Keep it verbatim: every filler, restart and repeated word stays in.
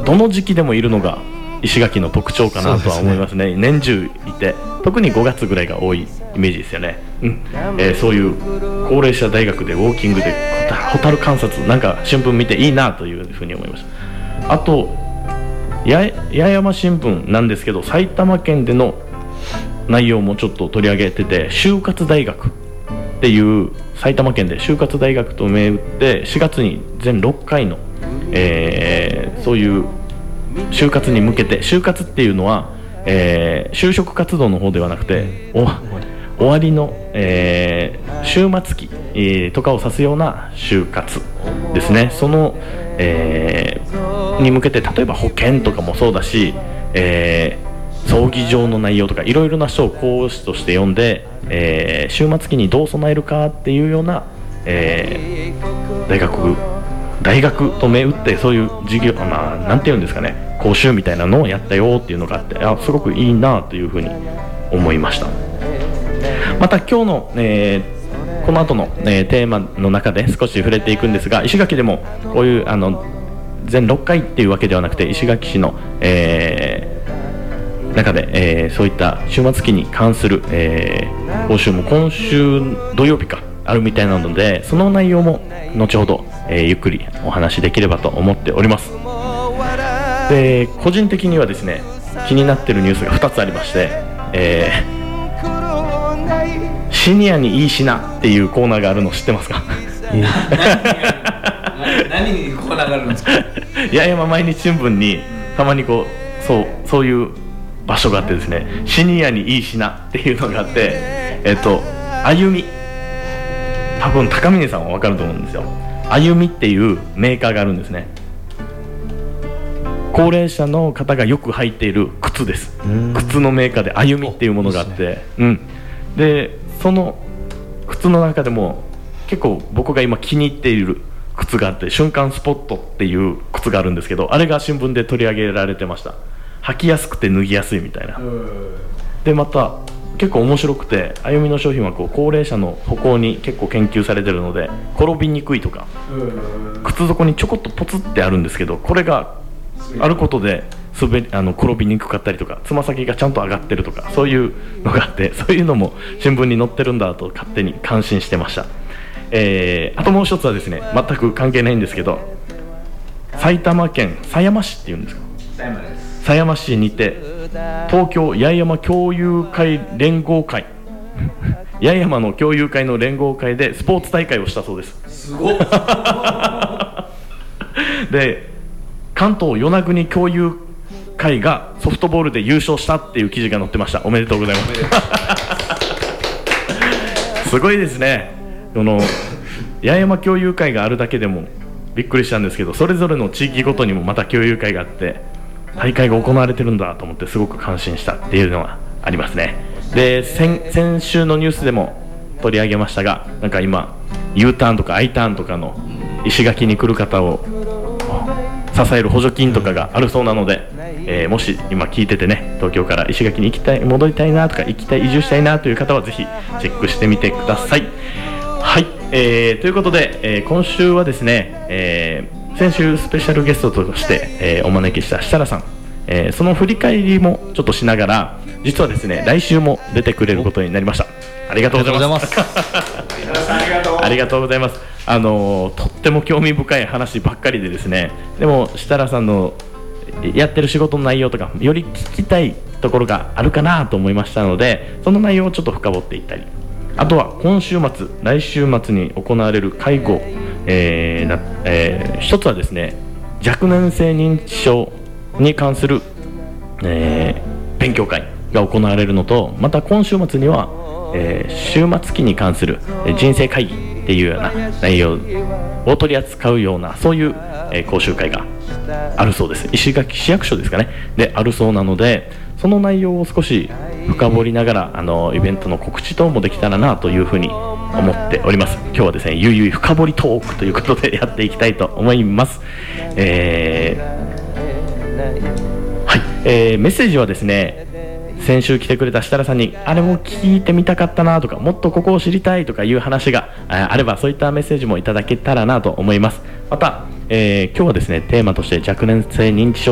どの時期でもいるのが石垣の特徴かなとは思いますね。年中いて、特にごがつぐらいが多いイメージですよね。うん、えー、そういう高齢者大学でウォーキングでホタル観察、なんか新聞見ていいなというふうに思いました。あと八重山新聞なんですけど、埼玉県での内容もちょっと取り上げてて、就活大学っていう埼玉県で就活大学と銘打ってしがつに全ろっかいの、えー、そういう就活に向けて、就活っていうのは、えー、就職活動の方ではなくて、お終わりの、えー、終末期、えー、とかを指すような就活ですね。その、えー、に向けて、例えば保険とかもそうだし、えー、葬儀場の内容とかいろいろな人を講師として呼んで、えー、終末期にどう備えるかっていうような、えー、大学大学と銘打ってそういう授業、まあ、なんていうんですかね、講習みたいなのをやったよっていうのがあって、あ、すごくいいなというふうに思いました。また今日の、えー、この後の、えー、テーマの中で少し触れていくんですが、石垣でもこういうあの全ろっかいっていうわけではなくて、石垣市の、えー、中で、えー、そういった終末期に関する、えー、講習も今週土曜日かあるみたいなので、その内容も後ほど、えー、ゆっくりお話しできればと思っております。で、個人的にはですね、気になっているニュースがふたつありまして、えー、シニアにいい品っていうコーナーがあるの知ってますか？ 何にコーナーがあるんですか？ 八重山毎日新聞にたまにこう、そう、そういう場所があってですね、シニアにいい品っていうのがあって、えっと歩み、多分高峰さんは分かると思うんですよ。歩みっていうメーカーがあるんですね。高齢者の方がよく履いている靴です。靴のメーカーで歩みっていうものがあって、うん、でその靴の中でも結構僕が今気に入っている靴があって、瞬間スポットっていう靴があるんですけど、あれが新聞で取り上げられてました。履きやすくて脱ぎやすいみたいな。でまた結構面白くて、歩みの商品はこう高齢者の歩行に結構研究されてるので、転びにくいとか、靴底にちょこっとポツってあるんですけど、これがあることで滑りあの転びにくかったりとか、つま先がちゃんと上がってるとか、そういうのがあって、そういうのも新聞に載ってるんだと勝手に感心してました。えー、あともう一つはですね、全く関係ないんですけど、埼玉県狭山市っていうんですか、 狭山です。 狭山市にて東京八重山共有会連合会八重山の共有会の連合会でスポーツ大会をしたそうです。 すごいで、関東与那国共有会がソフトボールで優勝したっていう記事が載ってました。おめでとうございますすごいですね。この八重山共有会があるだけでもびっくりしたんですけど、それぞれの地域ごとにもまた共有会があって大会が行われてるんだと思って、すごく感心したっていうのがありますね。で、 先, 先週のニュースでも取り上げましたが、なんか今 U ターンとか I ターンとかの石垣に来る方を支える補助金とかがあるそうなので、えー、もし今聞いててね、東京から石垣に行きたい、戻りたいなとか、行きたい、移住したいなという方はぜひチェックしてみてください。はい、えー、ということで、えー、今週はですね、えー、先週スペシャルゲストとして、えー、お招きした設楽さん、えー、その振り返りもちょっとしながら、実はですね、来週も出てくれることになりました。ありがとうございます。ありがとうございます。あのー、とっても興味深い話ばっかりでですね、でも設楽さんのやってる仕事の内容とかより聞きたいところがあるかなと思いましたので、その内容をちょっと深掘っていったり、あとは今週末、来週末に行われる介護、えーなえー、一つはですね、若年性認知症に関する、えー、勉強会が行われるのと、また今週末には、えー、終末期に関する人生会議っていうような内容を取り扱うような、そういう、えー、講習会があるそうです。石垣市役所ですかね、であるそうなので、その内容を少し深掘りながら、あのイベントの告知等もできたらなというふうに思っております。今日はですね、ゆいゆい深掘りトークということでやっていきたいと思います。えー、はい、えー、メッセージはですね、先週来てくれた設楽さんにあれも聞いてみたかったなとか、もっとここを知りたいとかいう話があれば、そういったメッセージもいただけたらなと思います。また、えー、今日はですね、テーマとして若年性認知症